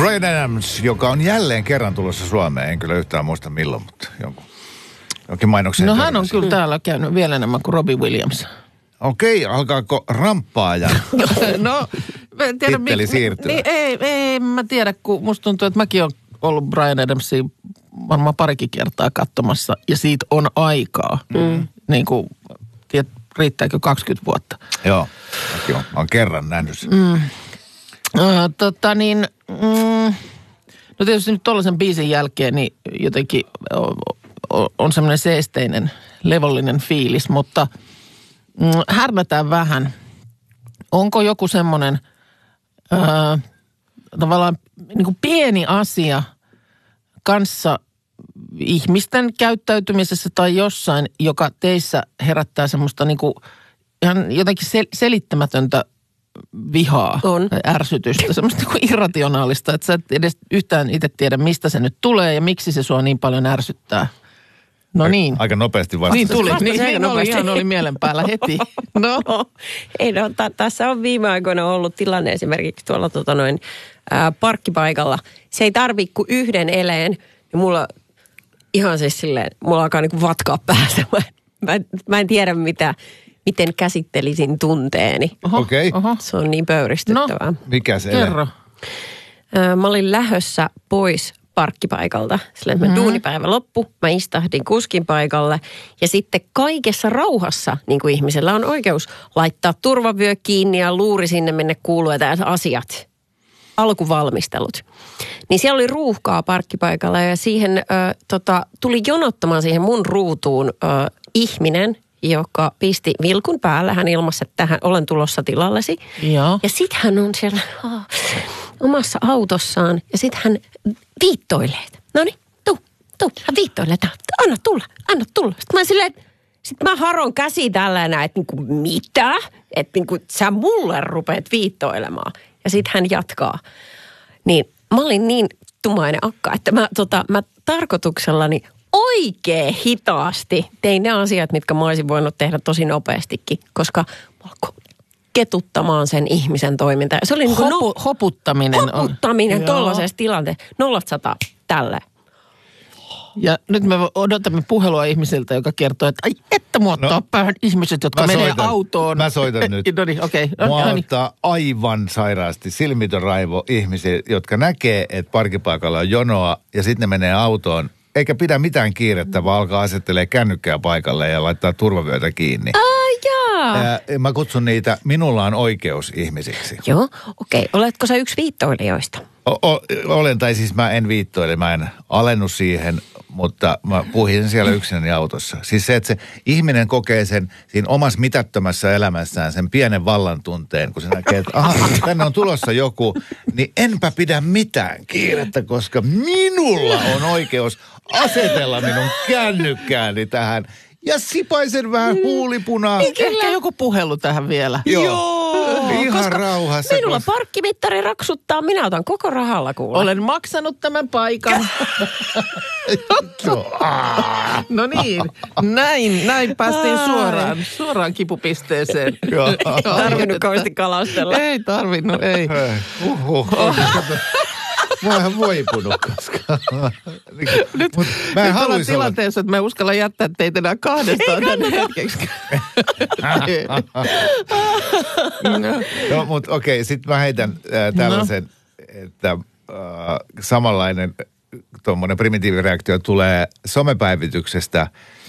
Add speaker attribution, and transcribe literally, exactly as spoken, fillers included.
Speaker 1: Bryan Adams, joka on jälleen kerran tulossa Suomeen. En kyllä yhtään muista milloin, mutta jonkun, jonkin mainoksen.
Speaker 2: No hän on kyllä täällä käynyt vielä enemmän kuin Robbie Williams.
Speaker 1: Okei, alkaako ramppaaja?
Speaker 2: No, en tiedä.
Speaker 1: Titteli siirtyä.
Speaker 2: Niin, ei, ei, mä tiedä, kun musta tuntuu, että mäkin olen ollut Bryan Adamsia varmaan parikin kertaa katsomassa, ja siitä on aikaa. Mm. Niin kuin, tiedät, riittääkö kaksikymmentä vuotta?
Speaker 1: Joo, mäkin on, on kerran nähnyt sen.
Speaker 2: Mm. Uh, tota niin, mm, no tietysti nyt tollaisen biisin jälkeen niin jotenkin on, on semmoinen seesteinen, levollinen fiilis, mutta mm, härnätään vähän. Onko joku semmoinen uh, tavallaan niin kuin pieni asia kanssa ihmisten käyttäytymisessä tai jossain, joka teissä herättää semmoista niin kuin ihan jotenkin sel- selittämätöntä vihaa
Speaker 3: on.
Speaker 2: Tai ärsytystä, semmoista niin kuin irrationaalista, että sä et edes yhtään itse tiedä, mistä se nyt tulee ja miksi se sua niin paljon ärsyttää. No niin.
Speaker 1: Aika nopeasti vastasi.
Speaker 2: Niin tuli,
Speaker 3: Vastasi
Speaker 2: niin,
Speaker 3: aika
Speaker 2: niin oli,
Speaker 3: nopeasti.
Speaker 2: ihan oli mielen päällä heti. No.
Speaker 3: Ei, no, t- tässä on viime aikoina ollut tilanne esimerkiksi tuolla tota noin, ää, parkkipaikalla. Se ei tarvii kuin yhden eleen, ja mulla ihan siis silleen, mulla alkaa niinku vatkaa päästä. Mä, mä, mä en tiedä, mitä, miten käsittelisin tunteeni.
Speaker 1: Okei.
Speaker 2: Oho.
Speaker 3: Se on niin pöyristyttävää.
Speaker 2: No,
Speaker 1: mikä se
Speaker 2: kerro.
Speaker 3: Ää, mä olin lähdössä pois parkkipaikalta. Sillä että mm-hmm. duunipäivä loppu, mä istahdin kuskin paikalle ja sitten kaikessa rauhassa, niin kuin ihmisellä on oikeus laittaa turvavyö kiinni ja luuri sinne, minne kuuluu ja asiat. Alkuvalmistelut. Niin siellä oli ruuhkaa parkkipaikalla ja siihen ö, tota, tuli jonottamaan siihen mun ruutuun ö, ihminen, joka pisti vilkun päällä. Hän ilmaisi, että tähän olen tulossa tilallesi.
Speaker 2: Joo.
Speaker 3: Ja sitten hän on siellä oh, omassa autossaan ja sitten hän viittoilee. No niin, tuu, tuu. Hän viittoilee. Anna tulla, anna tulla. Sitten mä silleen, sitten mä haron käsi tällainen, että niinku mitä? Että niinku sä mulle rupeat viittoilemaan. Ja sitten hän jatkaa. Niin mä olin niin tumainen akka, että mä, tota, mä tarkoituksellani oikein hitaasti tein ne asiat, mitkä mä olisin voinut tehdä tosi nopeastikin, koska mä alkoi ketuttamaan sen ihmisen toimintaa. Se oli niin kuin
Speaker 2: Hopu,
Speaker 3: no,
Speaker 2: hoputtaminen.
Speaker 3: hoputtaminen
Speaker 2: on.
Speaker 3: tollaisessa tilanteessa. Nollasta sataa tälle.
Speaker 2: Ja nyt me odotamme puhelua ihmisiltä, joka kertoo, että ai että mua ottaa
Speaker 1: No,
Speaker 2: päähän ihmiset, jotka menee
Speaker 1: soitan.
Speaker 2: autoon.
Speaker 1: Mä soitan nyt.
Speaker 2: No niin, okei. Okay.
Speaker 1: Mua
Speaker 2: No, niin.
Speaker 1: ottaa aivan sairaasti silmitön raivo ihmisiä, jotka näkee, että parkkipaikalla on jonoa ja sitten ne menee autoon. Eikä pidä mitään kiirettä, vaan alkaa asettelee kännykkää paikalle ja laittaa turvavyötä kiinni.
Speaker 3: Ai jaa.
Speaker 1: Ää, mä kutsun niitä, minulla on oikeus ihmisiksi.
Speaker 3: Joo, okei. Okay. Oletko sä yksi viittoilijoista?
Speaker 1: O- o- olen, tai siis mä en viittoile, mä en alennu siihen, mutta mä puhin siellä yksinäni autossa. Siis se, että se ihminen kokee sen siinä omassa mitättömässä elämässään, sen pienen vallan tunteen, kun se näkee, että aha, tänne on tulossa joku, niin enpä pidä mitään kiirettä, koska minulla on oikeus asetella minun kännykkääni tähän. Ja sipaisen vähän huulipunaa.
Speaker 2: Ehkä joku puhelu tähän vielä.
Speaker 1: Joo, ihan rauhassa.
Speaker 3: Minulla
Speaker 1: koska-
Speaker 3: parkkimittari raksuttaa, minä otan koko rahalla kuule.
Speaker 2: Olen maksanut tämän paikan. No niin, näin, näin päästiin suoraan, suoraan kipupisteeseen.
Speaker 1: Joo.
Speaker 3: Tarvinnut kauheasti kalastella.
Speaker 2: Ei tarvinnut, ei.
Speaker 1: Uhuh. Mä oon ihan voipunut, koska...
Speaker 2: Nyt,
Speaker 1: Mut mä en
Speaker 2: nyt ollaan
Speaker 1: haluisi olla...
Speaker 2: tilanteessa, että me ei uskalla jättää teitä enää kahdestaan tänne hetkeksi.
Speaker 1: No, mutta okei, sitten mä heitän äh, tällaisen, no. että äh, samanlainen tuommoinen primitiivireaktio tulee somepäivityksestä,